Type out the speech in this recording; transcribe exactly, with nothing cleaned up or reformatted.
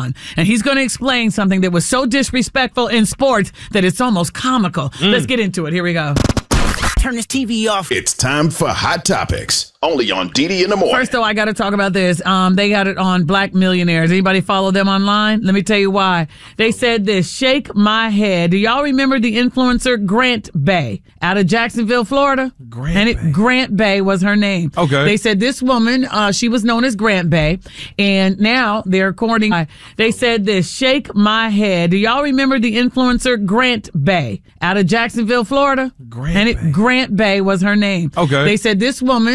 on. And he's going to explain something that was so disrespectful in sports that it's almost comical. Mm. Let's get into it. Here we go. Turn this T V off. It's time for Hot Topics, only on D D in the Morning. First, though, I got to talk about this. Um, they got it on Black Millionaires. Anybody follow them online? Let me tell you why. They said this, shake my head. Do y'all remember the influencer Grant Bay out of Jacksonville, Florida? Grant and it, Bay. Grant Bay was her name. Okay. They said this woman, uh, she was known as Grant Bay, and now they're according. They said this, shake my head. Do y'all remember the influencer Grant Bay out of Jacksonville, Florida? Grant and it, Bay. Grant Bay was her name. Okay. They said this woman.